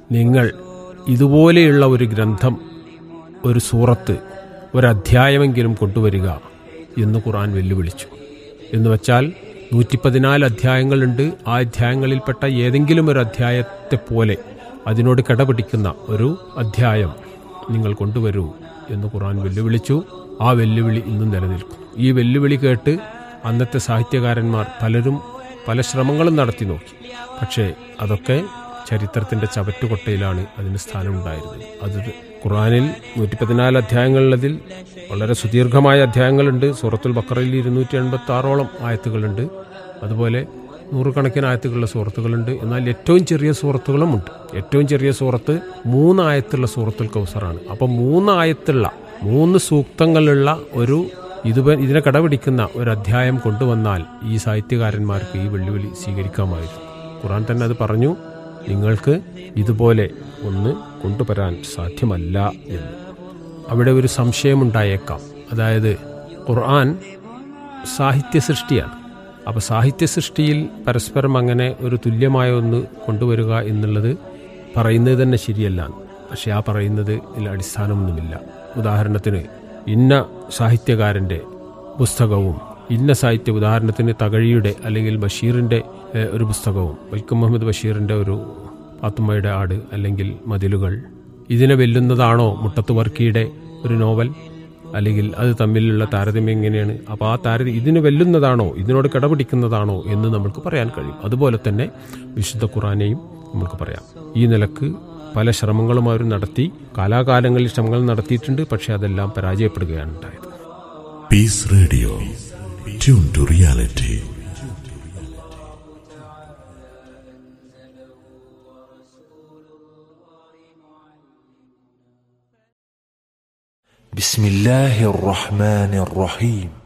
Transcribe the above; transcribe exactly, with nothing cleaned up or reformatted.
നിങ്ങൾ ഇതുപോലെയുള്ള ഒരു ഗ്രന്ഥം, ഒരു സൂറത്ത്, ഒരധ്യായമെങ്കിലും കൊണ്ടുവരിക എന്ന് ഖുർആൻ വെല്ലുവിളിച്ചു. എന്ന് വച്ചാൽ നൂറ്റി പതിനാല് അധ്യായങ്ങളുണ്ട്. ആ അധ്യായങ്ങളിൽപ്പെട്ട ഏതെങ്കിലും ഒരു അധ്യായത്തെ പോലെ അതിനോട് കിടപിടിക്കുന്ന ഒരു അധ്യായം നിങ്ങൾ കൊണ്ടുവരൂ എന്ന് ഖുർആൻ വെല്ലുവിളിച്ചു. ആ വെല്ലുവിളി ഇന്നും നിലനിൽക്കും. ഈ വെല്ലുവിളി കേട്ട് അന്നത്തെ സാഹിത്യകാരന്മാർ പലരും പല ശ്രമങ്ങളും നടത്തി നോക്കി. പക്ഷേ അതൊക്കെ ചരിത്രത്തിൻ്റെ ചവറ്റുകൊട്ടയിലാണ് അതിന് സ്ഥാനമുണ്ടായിരുന്നത്. അത് ഖുർആനിൽ നൂറ്റി പതിനാല് അധ്യായങ്ങളുള്ളതിൽ വളരെ സുദീർഘമായ അധ്യായങ്ങളുണ്ട്. സൂറത്തുൽ ബഖറയിൽ ഇരുന്നൂറ്റി എൺപത്തി ആറോളം ആയത്തുകളുണ്ട്. അതുപോലെ നൂറുകണക്കിന് ആയത്തുകളുള്ള സൂറത്തുകളുണ്ട്. എന്നാൽ ഏറ്റവും ചെറിയ സൂറത്തുകളും ഉണ്ട്. ഏറ്റവും ചെറിയ സൂറത്ത് മൂന്ന് ആയത്തുള്ള സൂറത്തുൽ കൗസറാണ്. അപ്പം മൂന്ന് ആയത്തുള്ള മൂന്ന് സൂക്തങ്ങളുള്ള ഒരു ഇത് ഇതിനെ കടപിടിക്കുന്ന ഒരു അധ്യായം കൊണ്ടുവന്നാൽ ഈ സാഹിത്യകാരന്മാർക്ക് ഈ വെല്ലുവിളി സ്വീകരിക്കാമായിരുന്നു. ഖുർആൻ തന്നെ അത് പറഞ്ഞു, നിങ്ങൾക്ക് ഇതുപോലെ ഒന്ന് കൊണ്ടുവരാൻ സാധ്യമല്ല എന്ന്. അവിടെ ഒരു സംശയമുണ്ടായേക്കാം. അതായത് ഖുർആൻ സാഹിത്യ സൃഷ്ടിയാണ്. അപ്പോൾ സാഹിത്യ സൃഷ്ടിയിൽ പരസ്പരം അങ്ങനെ ഒരു തുല്യമായ ഒന്ന് കൊണ്ടുവരിക എന്നുള്ളത് പറയുന്നത് തന്നെ ശരിയല്ല. പക്ഷെ ആ പറയുന്നത് ഇതിൽ അടിസ്ഥാനമൊന്നുമില്ല. ഉദാഹരണത്തിന് ഇന്ന സാഹിത്യകാരൻ്റെ പുസ്തകവും ഇന്ന സാഹിത്യ, ഉദാഹരണത്തിന് തകഴിയുടെ അല്ലെങ്കിൽ ബഷീറിൻ്റെ ഒരു പുസ്തകവും വൈക്കം മുഹമ്മദ് ബഷീറിൻ്റെ ഒരു പാത്തുമ്മയുടെ ആട് അല്ലെങ്കിൽ മതിലുകൾ, ഇതിനെ വെല്ലുന്നതാണോ മുട്ടത്ത് വർക്കിയുടെ ഒരു നോവൽ? അല്ലെങ്കിൽ അത് തമ്മിലുള്ള താരതമ്യം എങ്ങനെയാണ്? അപ്പോൾ ആ താരതമ്യം ഇതിന് വെല്ലുന്നതാണോ, ഇതിനോട് കിടപിടിക്കുന്നതാണോ എന്ന് നമുക്ക് പറയാൻ കഴിയും. അതുപോലെ തന്നെ വിശുദ്ധ ഖുർആനെയും നമുക്ക് പറയാം. ഈ നിലക്ക് പല ശ്രമങ്ങളും അവർ നടത്തി, കാലാകാലങ്ങളിൽ ശ്രമങ്ങൾ നടത്തിയിട്ടുണ്ട്. പക്ഷേ അതെല്ലാം പരാജയപ്പെടുകയാണ് ഉണ്ടായത്. Piece radio, tune to reality. بسم الله الرحمن الرحيم